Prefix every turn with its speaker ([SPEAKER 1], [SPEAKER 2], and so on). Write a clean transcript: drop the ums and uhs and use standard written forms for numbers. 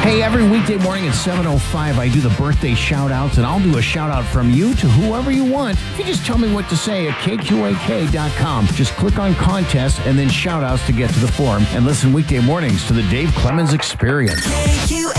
[SPEAKER 1] Hey, every weekday morning at 7:05, I do the birthday shout-outs, and I'll do a shout-out from you to whoever you want. If you just tell me what to say at kqak.com, just click on contest and then shout-outs to get to the form, and listen weekday mornings to the Dave Clemens Experience.